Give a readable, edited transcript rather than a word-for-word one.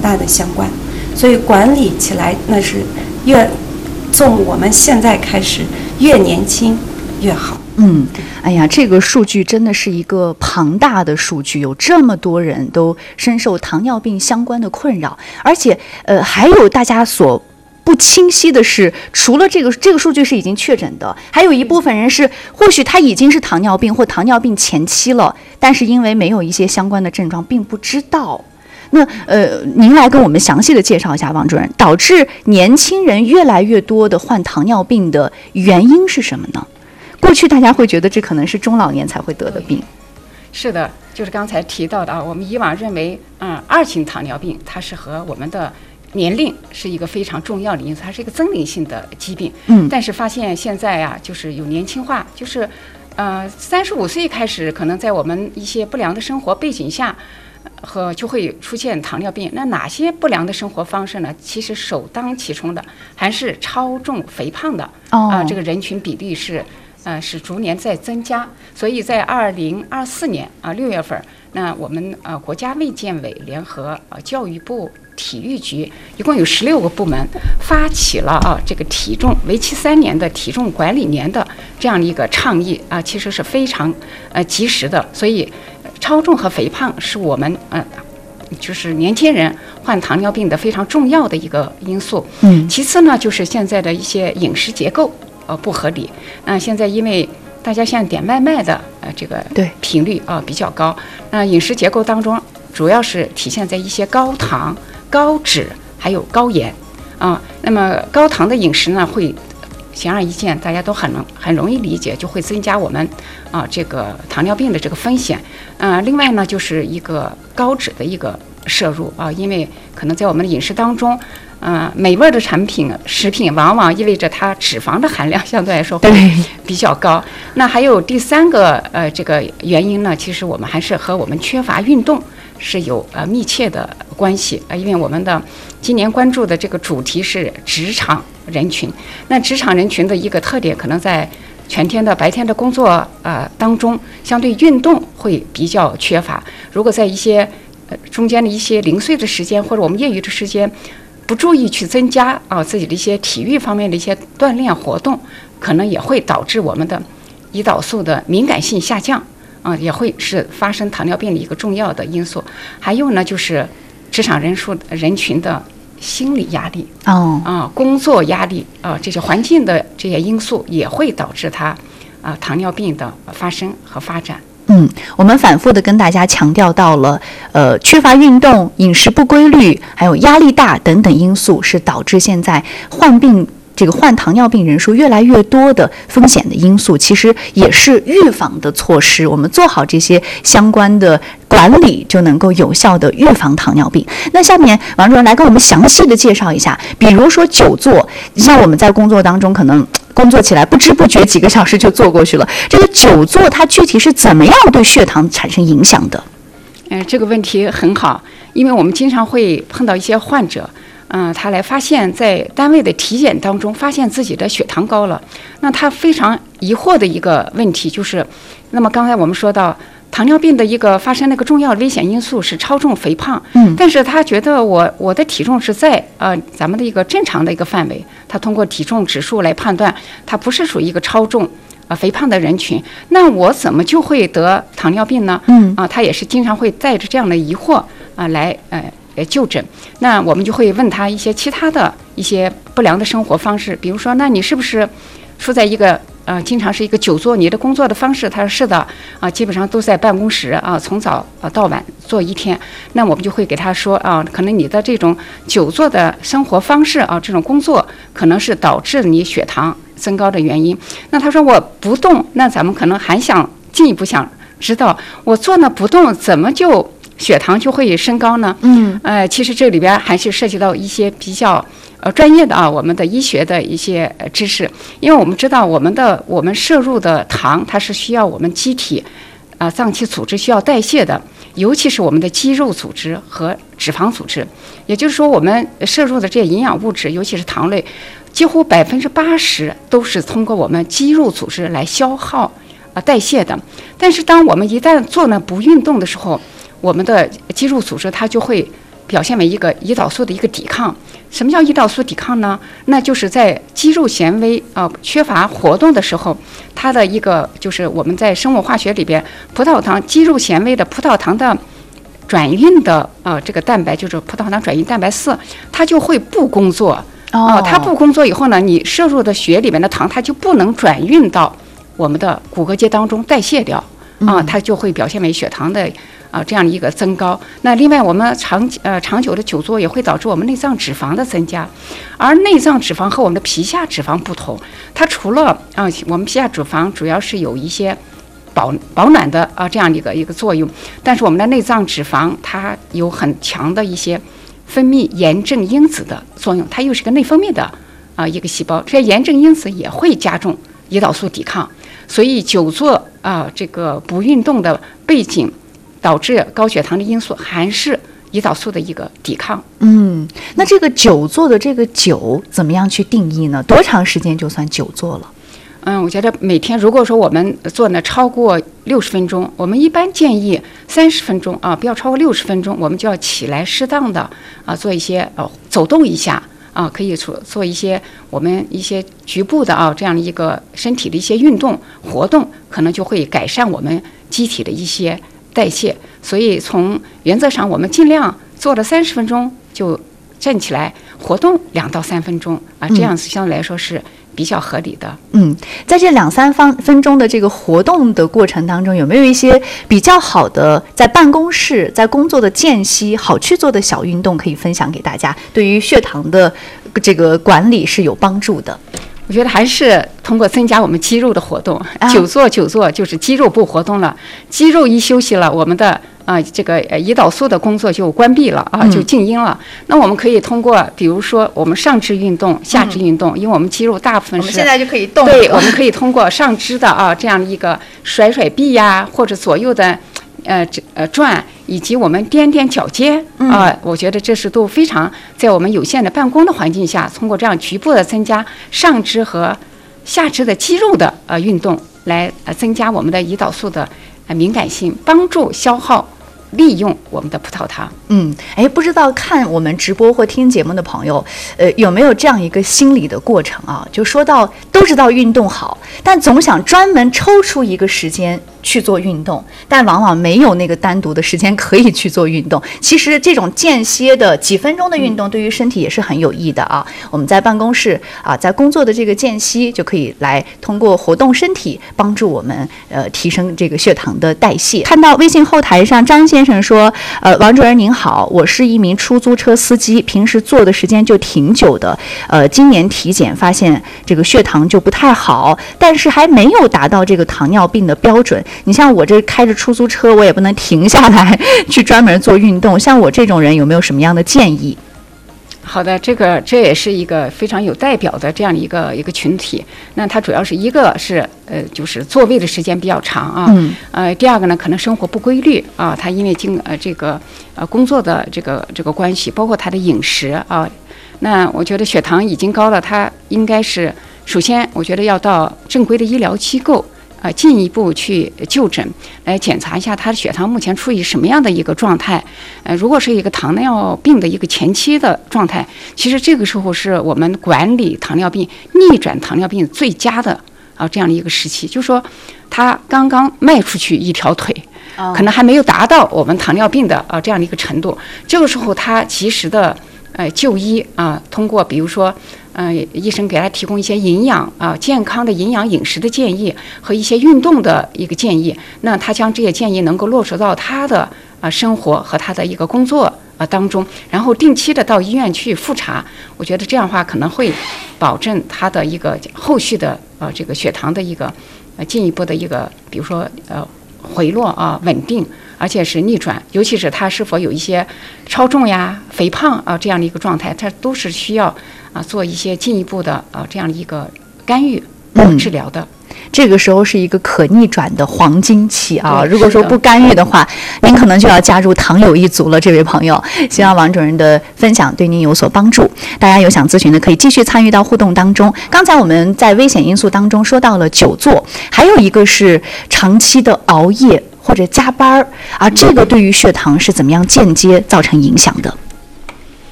大的相关，所以管理起来那是从我们现在开始越年轻越好。 哎呀，这个数据真的是一个庞大的数据，有这么多人都深受糖尿病相关的困扰，而且还有大家所不清晰的是，除了这个数据是已经确诊的，还有一部分人是或许他已经是糖尿病或糖尿病前期了，但是因为没有一些相关的症状，并不知道。那您来跟我们详细的介绍一下，王主任，导致年轻人越来越多的患糖尿病的原因是什么呢？过去大家会觉得这可能是中老年才会得的病。 是的，就是刚才提到的啊，我们以往认为二型糖尿病它是和我们的年龄是一个非常重要的因素，它是一个增龄性的疾病。但是发现现在啊，就是有年轻化，就是35岁开始，可能在我们一些不良的生活背景下就会出现糖尿病。那哪些不良的生活方式呢？其实首当其冲的还是超重肥胖的这个人群比例是逐年在增加。所以在2024年6月份，那我们国家卫健委联合教育部体育局一共有16个部门发起了这个体重为期3年的体重管理年的这样的一个倡议其实是非常及时的。所以超重和肥胖是我们就是年轻人患糖尿病的非常重要的一个因素。其次呢，就是现在的一些饮食结构不合理。现在因为大家现在点外卖的这个频率比较高，那饮食结构当中主要是体现在一些高糖、高脂还有高盐那么高糖的饮食呢，会显而易见，大家都很容易理解，就会增加我们这个糖尿病的这个风险。另外呢，就是一个高脂的一个摄入因为可能在我们的饮食当中美味的食品往往意味着它脂肪的含量相对来说会比较高。那还有第3个这个原因呢，其实我们还是和我们缺乏运动是有密切的关系因为我们的今年关注的这个主题是职场人群。那职场人群的一个特点，可能在全天的白天的工作当中，相对运动会比较缺乏。如果在一些中间的一些零碎的时间或者我们业余的时间不注意去增加自己的一些体育方面的一些锻炼活动，可能也会导致我们的胰岛素的敏感性下降也会是发生糖尿病的一个重要的因素。还有呢，就是职场人群的心理压力工作压力这些环境的这些因素也会导致它糖尿病的发生和发展。 我们反复的跟大家强调到了，缺乏运动、饮食不规律，还有压力大等等因素，是导致现在患糖尿病人数越来越多的风险的因素。其实也是预防的措施，我们做好这些相关的管理，就能够有效的预防糖尿病。那下面王主任来跟我们详细的介绍一下，比如说久坐，像我们在工作当中可能工作起来不知不觉几个小时就坐过去了，这个久坐它具体是怎么样对血糖产生影响的？ 这个问题很好，因为我们经常会碰到一些患者他来发现在单位的体检当中发现自己的血糖高了。那他非常疑惑的一个问题就是，那么刚才我们说到糖尿病的一个发生的一个重要危险因素是超重肥胖，但是他觉得我的体重是在咱们的一个正常的一个范围，他通过体重指数来判断他不是属于一个超重肥胖的人群，那我怎么就会得糖尿病呢？他也是经常会带着这样的疑惑来就诊。那我们就会问他一些其他的一些不良的生活方式，比如说，那你是不是处在一个经常是一个久坐，你的工作的方式？他说是的基本上都在办公室从早到晚坐一天。那我们就会给他说可能你的这种久坐的生活方式这种工作可能是导致你血糖增高的原因。那他说我不动，那咱们可能还想进一步想知道，我坐那不动怎么就血糖就会升高呢？其实这里边还是涉及到一些比较专业的我们的医学的一些知识。因为我们知道我们摄入的糖它是需要我们机体脏器组织需要代谢的，尤其是我们的肌肉组织和脂肪组织。也就是说，我们摄入的这些营养物质，尤其是糖类，几乎80%都是通过我们肌肉组织来消耗代谢的。但是当我们一旦做不运动的时候，我们的肌肉组织它就会表现为一个胰岛素的一个抵抗。什么叫胰岛素抵抗呢？那就是在肌肉纤维缺乏活动的时候，它的一个就是我们在生物化学里边，葡萄糖肌肉纤维的葡萄糖的转运的这个蛋白，就是葡萄糖转运蛋白4，它就会不工作。它不工作以后呢，你摄入的血里面的糖，它就不能转运到我们的骨骼结当中代谢掉它就会表现为血糖的这样一个增高。那另外，我们长久的久坐也会导致我们内脏脂肪的增加，而内脏脂肪和我们的皮下脂肪不同，它除了我们皮下脂肪主要是有一些保暖的这样一个作用，但是我们的内脏脂肪它有很强的一些分泌炎症因子的作用，它又是个内分泌的一个细胞，这些炎症因子也会加重胰岛素抵抗。所以久坐这个不运动的背景导致高血糖的因素还是胰岛素的一个抵抗。 那这个久坐的这个久怎么样去定义呢？多长时间就算久坐了？ 我觉得每天如果说我们做呢超过60分钟，我们一般建议30分钟不要超过60分钟，我们就要起来适当的做一些走动一下可以做一些我们一些局部的这样的一个身体的一些运动活动，可能就会改善我们机体的一些代谢。所以从原则上，我们尽量做了30分钟就站起来活动2到3分钟这样相对来说是比较合理的。 在这2-3分钟的这个活动的过程当中，有没有一些比较好的在办公室在工作的间隙好去做的小运动可以分享给大家，对于血糖的这个管理是有帮助的？ 我觉得还是通过增加我们肌肉的活动，久坐就是肌肉不活动了，肌肉一休息了，我们的这个胰岛素的工作就关闭了就静音了。那我们可以通过比如说我们上肢运动、下肢运动，因为我们肌肉大部分是我们现在就可以动， 对，我们可以通过上肢的这样一个甩臂呀，或者左右的转，以及我们踮脚尖我觉得这是都非常在我们有限的办公的环境下，通过这样局部的增加上肢和下肢的肌肉的运动，来增加我们的胰岛素的敏感性，帮助消耗利用我们的葡萄糖。 不知道看我们直播或听节目的朋友，有没有这样一个心理的过程就说到都知道运动好，但总想专门抽出一个时间去做运动，但往往没有那个单独的时间可以去做运动。其实这种间歇的几分钟的运动对于身体也是很有益的我们在办公室在工作的这个间隙就可以来通过活动身体帮助我们提升这个血糖的代谢。看到微信后台上张先生说王主任您好，我是一名出租车司机，平时坐的时间就挺久的今年体检发现这个血糖就不太好，但是还没有达到这个糖尿病的标准。你像我这开着出租车，我也不能停下来去专门做运动，像我这种人有没有什么样的建议？ 好的，这也是一个非常有代表的这样的一个群体。那它主要是一个是就是座位的时间比较长第二个呢，可能生活不规律他因为这个工作的这个关系，包括他的饮食那我觉得血糖已经高了，他应该是首先我觉得要到正规的医疗机构进一步去就诊，来检查一下他的血糖目前处于什么样的一个状态。如果是一个糖尿病的一个前期的状态，其实这个时候是我们管理糖尿病、逆转糖尿病最佳的这样的一个时期。就是说，他刚刚迈出去一条腿，可能还没有达到我们糖尿病的这样的一个程度。这个时候，他及时的就医通过比如说。医生给他提供一些营养健康的营养饮食的建议和一些运动的一个建议，那他将这些建议能够落实到他的生活和他的一个工作当中，然后定期的到医院去复查。我觉得这样的话可能会保证他的一个后续的这个血糖的一个进一步的一个比如说回落稳定，而且是逆转，尤其是他是否有一些超重呀、肥胖这样的一个状态，它都是需要做一些进一步的这样的一个干预治疗的。 这个时候是一个可逆转的黄金期如果说不干预的话，您可能就要加入糖友一族了，这位朋友。希望王主任的分享对您有所帮助。大家有想咨询的可以继续参与到互动当中。刚才我们在危险因素当中说到了久坐，还有一个是长期的熬夜或者加班这个对于血糖是怎么样间接造成影响的？